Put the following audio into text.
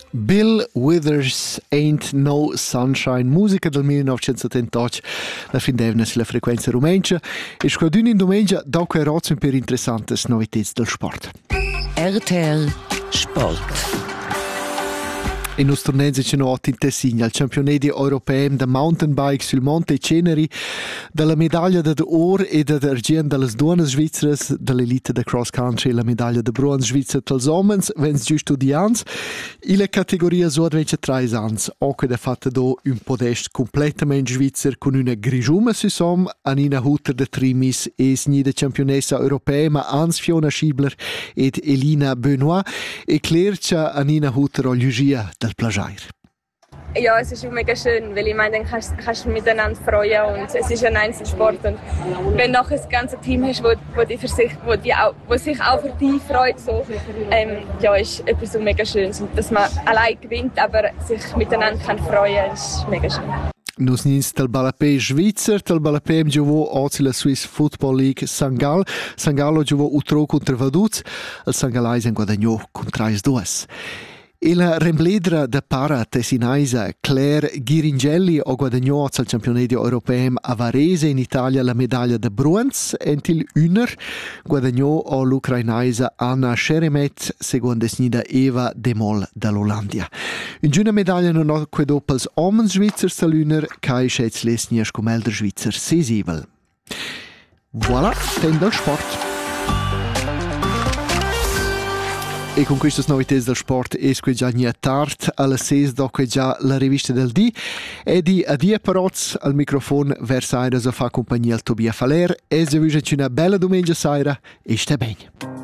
Bill Withers Ain't No Sunshine, musica del 1978, la fin d'evna sulla frequenza rumengia, e squadun in domenica dopo erozio per interessantes novità del sport. RTL Sport. In nos tornenze c'è in Tessin al campionato europeo da mountain bike sul Monte Ceneri, dalla medaglia d'or e d'argent dalle donne svizzere, dall'elite da cross country la medaglia de bronze svizzera dels homens, vens giusto di ans, e la categoria sud vence 3 ans, anche da fatta do un podest completamente svizzero con una grigiuma susom, Anina Hutter de Trimis e snida campionessa europea, ma ans Fiona Schiebler ed Elina Benoit, e Claire Anina Hutter o Lugia del Plagiair. Ja, es ist mega schön, weil ich meine, dann kannst du miteinander freuen und es ist ein Einzelsport und wenn du nachher das ganze Team hast, wo sich auch für dich freut, so, ja, ist etwas so mega Schönes und dass man allein gewinnt, aber sich miteinander kann freuen, ist mega schön. Nus nins del Balapé Svizzer, del Balapé giovò oggi la Swiss Football League St. Gallen. St. Gallen giovò utro contro Vaduz, il St. Galaisen guadagnò con 3-2. E la rembledra da para tessinaisa Claire Ghiringelli ha guadagnato al campionato europeo a Varese in Italia la medaglia de bronze e il Uner guadagnò all'ucrainaisa Anna Sheremet secondo snida Eva Demol dall'Ollandia. In giuna medaglia non ha quedo pels homens svizzers dall'Uner kai schätz lesnias come elder svizzer sesivel. Voilà, ten del sport. E con queste novità del sport esque già tard alla 6 dopo già la rivista del D e di adia paroz al microfono versaire so fa compagnia al Tobia Faler e se vi una bella domenica sera e sta bene.